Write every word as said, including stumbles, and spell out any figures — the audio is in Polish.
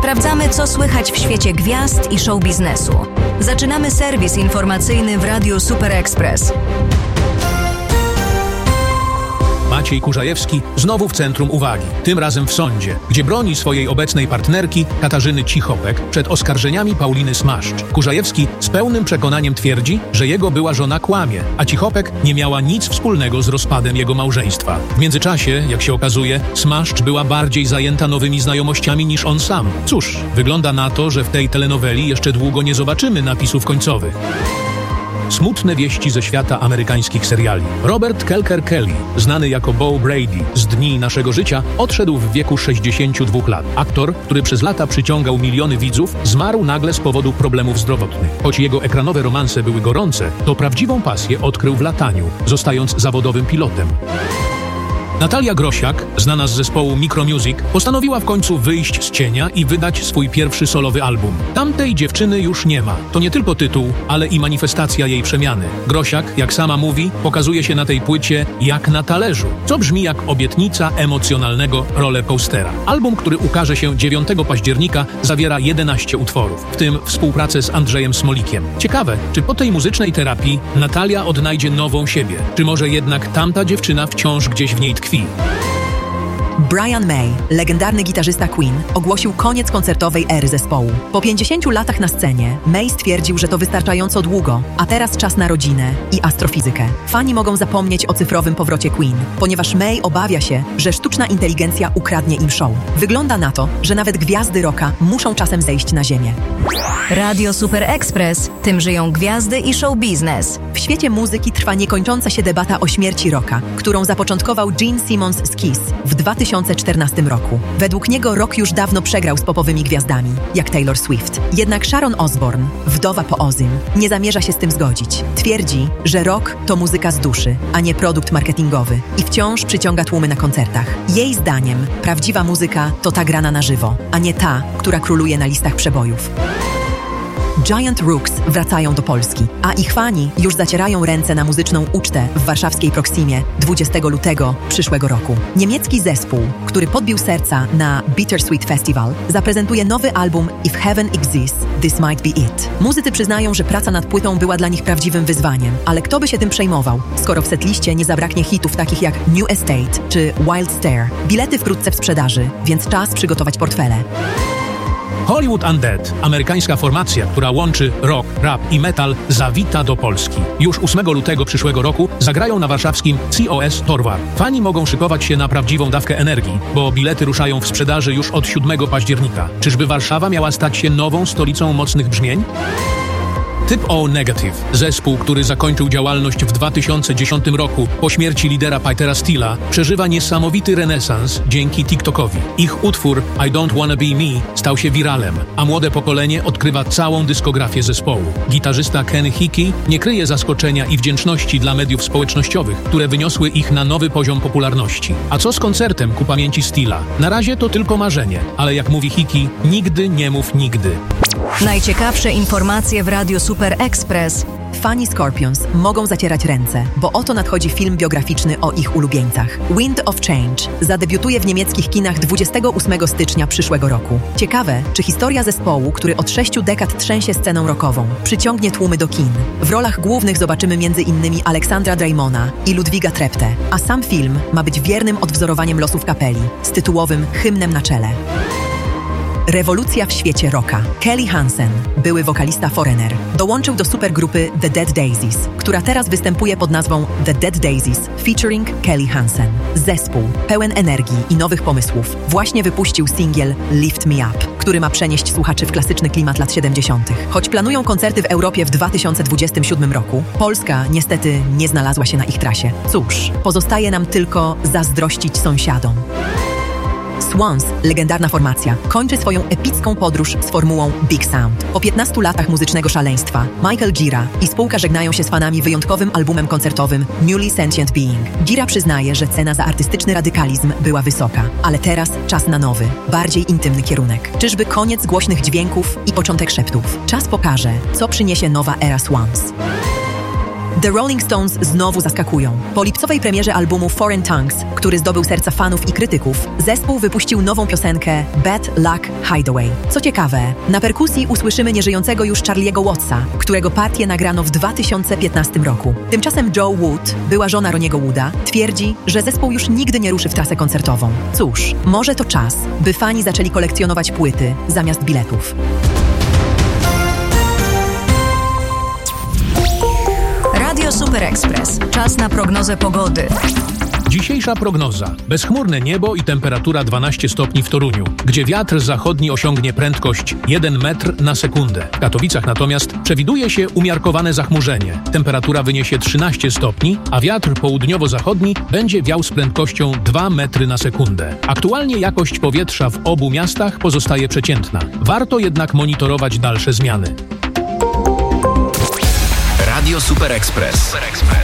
Sprawdzamy, co słychać w świecie gwiazd i show biznesu. Zaczynamy serwis informacyjny w Radiu Super Express. Maciej Kurzajewski znowu w centrum uwagi, tym razem w sądzie, gdzie broni swojej obecnej partnerki Katarzyny Cichopek przed oskarżeniami Pauliny Smaszcz. Kurzajewski z pełnym przekonaniem twierdzi, że jego była żona kłamie, a Cichopek nie miała nic wspólnego z rozpadem jego małżeństwa. W międzyczasie, jak się okazuje, Smaszcz była bardziej zajęta nowymi znajomościami niż on sam. Cóż, wygląda na to, że w tej telenoweli jeszcze długo nie zobaczymy napisów końcowych. Smutne wieści ze świata amerykańskich seriali. Robert Kelker Kelly, znany jako Bo Brady z Dni naszego życia, odszedł w wieku sześćdziesięciu dwóch lat. Aktor, który przez lata przyciągał miliony widzów, zmarł nagle z powodu problemów zdrowotnych. Choć jego ekranowe romanse były gorące, to prawdziwą pasję odkrył w lataniu, zostając zawodowym pilotem. Natalia Grosiak, znana z zespołu Micromusic, postanowiła w końcu wyjść z cienia i wydać swój pierwszy solowy album. Tamtej dziewczyny już nie ma. To nie tylko tytuł, ale i manifestacja jej przemiany. Grosiak, jak sama mówi, pokazuje się na tej płycie jak na talerzu, co brzmi jak obietnica emocjonalnego rollercoastera. Album, który ukaże się dziewiątego października, zawiera jedenaście utworów, w tym współpracę z Andrzejem Smolikiem. Ciekawe, czy po tej muzycznej terapii Natalia odnajdzie nową siebie, czy może jednak tamta dziewczyna wciąż gdzieś w niej tkwi. Brian May, legendarny gitarzysta Queen, ogłosił koniec koncertowej ery zespołu. Po pięćdziesięciu latach na scenie May stwierdził, że to wystarczająco długo, a teraz czas na rodzinę i astrofizykę. Fani mogą zapomnieć o cyfrowym powrocie Queen, ponieważ May obawia się, że sztuczna inteligencja ukradnie im show. Wygląda na to, że nawet gwiazdy rocka muszą czasem zejść na ziemię. Radio Super Express, tym żyją gwiazdy i show biznes. W świecie muzyki trwa niekończąca się debata o śmierci rocka, którą zapoczątkował Gene Simmons z Kiss w dwa tysiące czternastym roku. Według niego rock już dawno przegrał z popowymi gwiazdami, jak Taylor Swift. Jednak Sharon Osbourne, wdowa po Ozym, nie zamierza się z tym zgodzić. Twierdzi, że rock to muzyka z duszy, a nie produkt marketingowy i wciąż przyciąga tłumy na koncertach. Jej zdaniem prawdziwa muzyka to ta grana na żywo, a nie ta, która króluje na listach przebojów. Giant Rooks wracają do Polski, a ich fani już zacierają ręce na muzyczną ucztę w warszawskiej Proximie dwudziestego lutego przyszłego roku. Niemiecki zespół, który podbił serca na Bittersweet Festival, zaprezentuje nowy album If Heaven Exists, This Might Be It. Muzycy przyznają, że praca nad płytą była dla nich prawdziwym wyzwaniem, ale kto by się tym przejmował, skoro w setliście nie zabraknie hitów takich jak New Estate czy Wild Stare. Bilety wkrótce w sprzedaży, więc czas przygotować portfele. Hollywood Undead, amerykańska formacja, która łączy rock, rap i metal, zawita do Polski. Już ósmego lutego przyszłego roku zagrają na warszawskim C O S Torwar. Fani mogą szykować się na prawdziwą dawkę energii, bo bilety ruszają w sprzedaży już od siódmego października. Czyżby Warszawa miała stać się nową stolicą mocnych brzmień? Typ O Negative, zespół, który zakończył działalność w dwa tysiące dziesiątym roku po śmierci lidera Petera Steela, przeżywa niesamowity renesans dzięki TikTokowi. Ich utwór I Don't Wanna Be Me stał się wiralem, a młode pokolenie odkrywa całą dyskografię zespołu. Gitarzysta Kenny Hickey nie kryje zaskoczenia i wdzięczności dla mediów społecznościowych, które wyniosły ich na nowy poziom popularności. A co z koncertem ku pamięci Steela? Na razie to tylko marzenie, ale jak mówi Hickey, nigdy nie mów nigdy. Najciekawsze informacje w Radiu Super Express. Fani Scorpions mogą zacierać ręce, bo oto nadchodzi film biograficzny o ich ulubieńcach. Wind of Change zadebiutuje w niemieckich kinach dwudziestego ósmego stycznia przyszłego roku. Ciekawe, czy historia zespołu, który od sześciu dekad trzęsie sceną rockową, przyciągnie tłumy do kin. W rolach głównych zobaczymy między innymi Aleksandra Drajmona i Ludwiga Treptę, a sam film ma być wiernym odwzorowaniem losów kapeli, z tytułowym hymnem na czele. Rewolucja w świecie rocka. Kelly Hansen, były wokalista Foreigner, dołączył do supergrupy The Dead Daisies, która teraz występuje pod nazwą The Dead Daisies featuring Kelly Hansen. Zespół, pełen energii i nowych pomysłów, właśnie wypuścił singiel Lift Me Up, który ma przenieść słuchaczy w klasyczny klimat lat siedemdziesiątych. Choć planują koncerty w Europie w dwa tysiące dwudziestym siódmym roku, Polska niestety nie znalazła się na ich trasie. Cóż, pozostaje nam tylko zazdrościć sąsiadom. Swans, legendarna formacja, kończy swoją epicką podróż z formułą Big Sound. Po piętnastu latach muzycznego szaleństwa Michael Gira i spółka żegnają się z fanami wyjątkowym albumem koncertowym Newly Sentient Being. Gira przyznaje, że cena za artystyczny radykalizm była wysoka, ale teraz czas na nowy, bardziej intymny kierunek. Czyżby koniec głośnych dźwięków i początek szeptów? Czas pokaże, co przyniesie nowa era Swans. The Rolling Stones znowu zaskakują. Po lipcowej premierze albumu Foreign Tongues, który zdobył serca fanów i krytyków, zespół wypuścił nową piosenkę Bad Luck Hideaway. Co ciekawe, na perkusji usłyszymy nieżyjącego już Charlie'ego Wattsa, którego partię nagrano w dwa tysiące piętnastym roku. Tymczasem Jo Wood, była żona Roniego Wooda, twierdzi, że zespół już nigdy nie ruszy w trasę koncertową. Cóż, może to czas, by fani zaczęli kolekcjonować płyty zamiast biletów. Radio Super Express. Czas na prognozę pogody. Dzisiejsza prognoza. Bezchmurne niebo i temperatura dwanaście stopni w Toruniu, gdzie wiatr zachodni osiągnie prędkość jeden metr na sekundę. W Katowicach natomiast przewiduje się umiarkowane zachmurzenie. Temperatura wyniesie trzynaście stopni, a wiatr południowo-zachodni będzie wiał z prędkością dwa metry na sekundę. Aktualnie jakość powietrza w obu miastach pozostaje przeciętna. Warto jednak monitorować dalsze zmiany. Radio Super Express.